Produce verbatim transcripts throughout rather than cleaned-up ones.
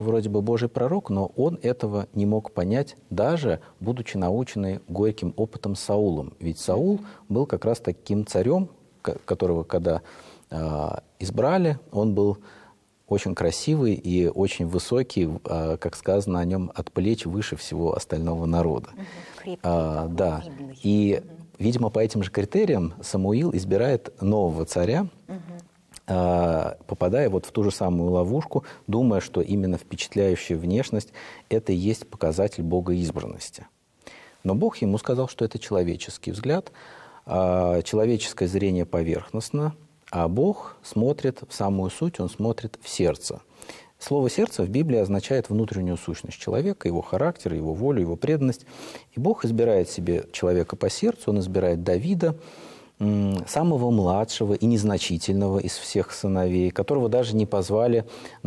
вроде бы Божий пророк, но он этого не мог понять, даже будучи наученный горьким опытом Саулом. Ведь Саул был как раз таким царем, которого, когда э, избрали, он был очень красивый и очень высокий, э, как сказано о нем, от плеч выше всего остального народа. Крепкий, а, да. И, видимо, по этим же критериям Самуил избирает нового царя, угу. попадая вот в ту же самую ловушку, думая, что именно впечатляющая внешность – это и есть показатель богоизбранности. Но Бог ему сказал, что это человеческий взгляд, человеческое зрение поверхностно, а Бог смотрит в самую суть, Он смотрит в сердце. Слово «сердце» в Библии означает внутреннюю сущность человека, его характер, его волю, его преданность. И Бог избирает себе человека по сердцу, Он избирает Давида, самого младшего и незначительного из всех сыновей, которого даже не позвали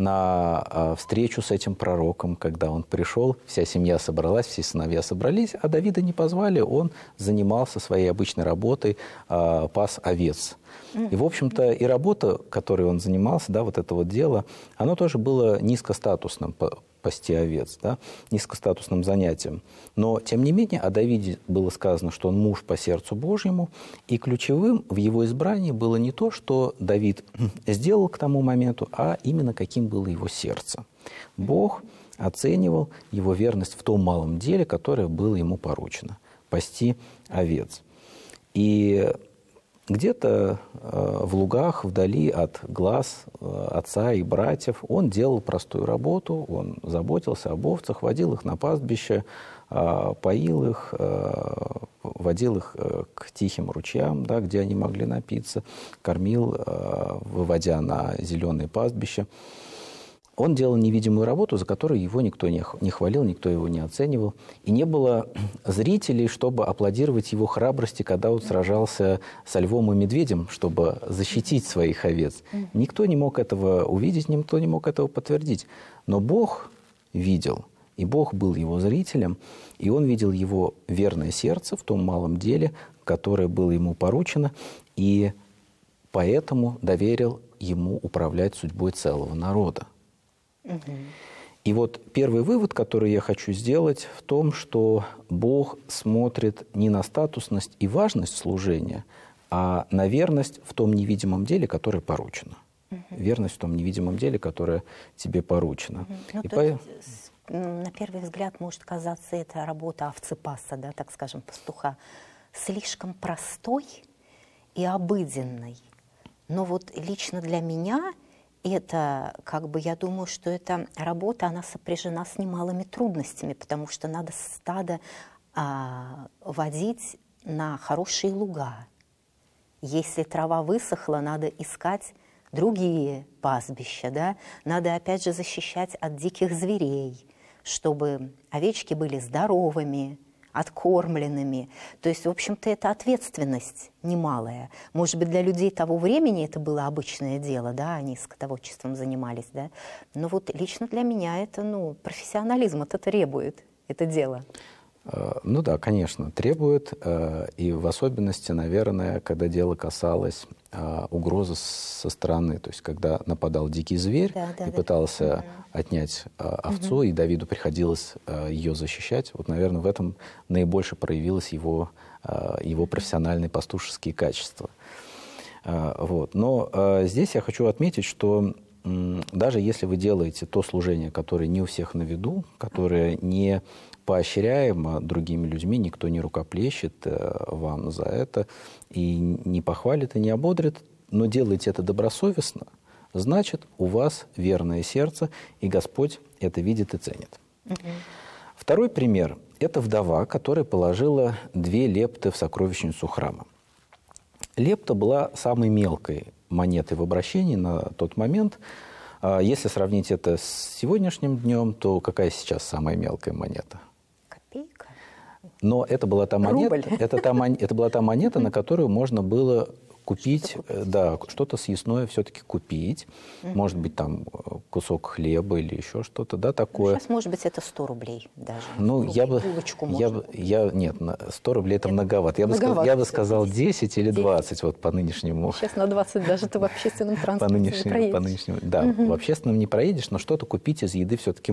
на встречу с этим пророком, когда он пришел, вся семья собралась, все сыновья собрались, а Давида не позвали, он занимался своей обычной работой, пас овец. И, в общем-то, и работа, которой он занимался, да, вот это вот дело, оно тоже было низкостатусным, пасти овец, да, низкостатусным занятием. Но, тем не менее, о Давиде было сказано, что он муж по сердцу Божьему, и ключевым в его избрании было не то, что Давид сделал к тому моменту, а именно каким было его сердце. Бог оценивал его верность в том малом деле, которое было ему поручено – пасти овец. И где-то э, в лугах, вдали от глаз э, отца и братьев, он делал простую работу, он заботился об овцах, водил их на пастбище, э, поил их, э, водил их э, к тихим ручьям, да, где они могли напиться, кормил, э, выводя на зеленые пастбища. Он делал невидимую работу, за которую его никто не хвалил, никто его не оценивал. И не было зрителей, чтобы аплодировать его храбрости, когда он сражался со львом и медведем, чтобы защитить своих овец. Никто не мог этого увидеть, никто не мог этого подтвердить. Но Бог видел, и Бог был его зрителем, и он видел его верное сердце в том малом деле, которое было ему поручено, и поэтому доверил ему управлять судьбой целого народа. И вот первый вывод, который я хочу сделать, в том, что Бог смотрит не на статусность и важность служения, а на верность в том невидимом деле, которое поручено. Угу. Верность в том невидимом деле, которое тебе поручено. Угу. И по... На первый взгляд может казаться эта работа овцепаса, да, так скажем, пастуха, слишком простой и обыденной. Но вот лично для меня... Это, как бы, я думаю, что эта работа, она сопряжена с немалыми трудностями, потому что надо стадо а, водить на хорошие луга. Если трава высохла, надо искать другие пастбища, да? Надо, опять же, защищать от диких зверей, чтобы овечки были здоровыми, откормленными. То есть, в общем-то, это ответственность немалая. Может быть, для людей того времени это было обычное дело, да, они скотоводчеством занимались, да. Но вот лично для меня это, ну, профессионализм это требует, это дело. Ну да, конечно, требует, и в особенности, наверное, когда дело касалось угрозы со стороны, то есть когда нападал дикий зверь да, да, и да. пытался угу. отнять овцу, угу. и Давиду приходилось ее защищать, вот, наверное, в этом наибольше проявилось его, его профессиональные пастушеские качества. Вот. Но здесь я хочу отметить, что даже если вы делаете то служение, которое не у всех на виду, которое не поощряемо другими людьми, никто не рукоплещет вам за это и не похвалит, и не ободрит, но делаете это добросовестно, значит, у вас верное сердце, и Господь это видит и ценит. Угу. Второй пример – это вдова, которая положила две лепты в сокровищницу храма. Лепта была самой мелкой монетой в обращении на тот момент. Если сравнить это с сегодняшним днем, то какая сейчас самая мелкая монета? Копейка. Но это была та монета, это, та, это была та монета, на которую можно было купить, что-то да, что-то съестное все-таки купить. Угу. Может быть, там кусок хлеба или еще что-то, да, такое. Ну, сейчас, может быть, это сто рублей даже. Ну, рублей, я бы, я бы, я, нет, сто рублей это, это многовато. Я, многовато. Бы сказал, я бы сказал десять или двадцать, вот по нынешнему. Сейчас на двадцать даже ты в общественном транспорте по нынешнему, не проедешь. По нынешнему, да, угу. в общественном не проедешь, но что-то купить из еды все-таки